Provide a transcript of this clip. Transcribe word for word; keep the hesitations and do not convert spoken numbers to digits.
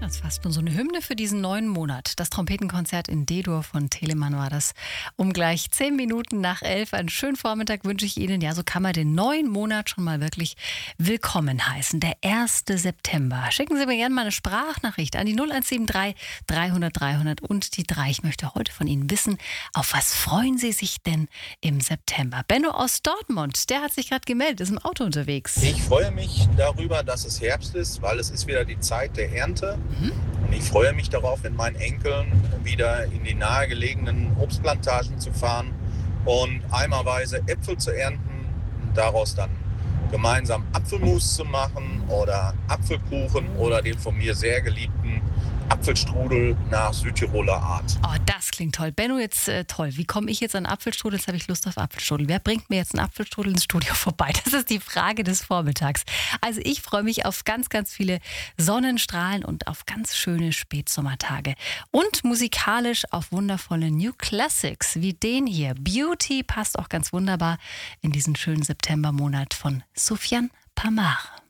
Das ist fast nur so eine Hymne für diesen neuen Monat. Das Trompetenkonzert in D-Dur von Telemann war das. Um gleich zehn Minuten nach elf. Einen schönen Vormittag wünsche ich Ihnen. Ja, so kann man den neuen Monat schon mal wirklich willkommen heißen. Der erste September. Schicken Sie mir gerne mal eine Sprachnachricht an die null eins sieben drei dreihundert dreihundert und die drei. Ich möchte heute von Ihnen wissen, auf was freuen Sie sich denn im September? Benno aus Dortmund, der hat sich gerade gemeldet, ist im Auto unterwegs. Ich freue mich darüber, dass es Herbst ist, weil es ist wieder die Zeit der Ernte. Mhm. Und ich freue mich darauf, mit meinen Enkeln wieder in die nahegelegenen Obstplantagen zu fahren und eimerweise Äpfel zu ernten und daraus dann gemeinsam Apfelmus zu machen oder Apfelkuchen oder den von mir sehr geliebten Apfelstrudel nach Südtiroler Art. Oh, das klingt toll. Benno, jetzt äh, toll. Wie komme ich jetzt an Apfelstrudel? Jetzt habe ich Lust auf Apfelstrudel. Wer bringt mir jetzt einen Apfelstrudel ins Studio vorbei? Das ist die Frage des Vormittags. Also ich freue mich auf ganz, ganz viele Sonnenstrahlen und auf ganz schöne Spätsommertage. Und musikalisch auf wundervolle New Classics wie den hier. Beauty passt auch ganz wunderbar in diesen schönen Septembermonat von Soufiane Pamar.